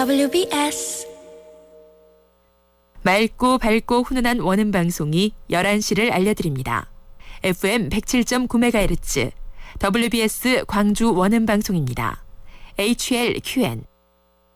WBS 맑고 밝고 훈훈한 원음 방송이 11시를 알려드립니다. FM 107.9MHz WBS 광주 원음 방송입니다. HLQN